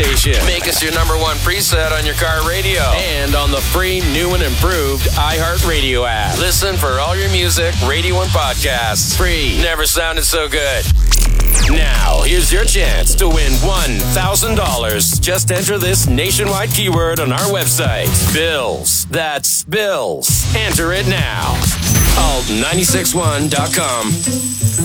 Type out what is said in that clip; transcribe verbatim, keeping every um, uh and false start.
station. Make us your number one preset on your car radio and on the free new and improved iHeartRadio app. Listen for all your music, radio, and podcasts. Free. Never sounded so good. Now, here's your chance to win one thousand dollars. Just enter this nationwide keyword on our website. Bills. That's Bills. Enter it now. alt nine six one dot com.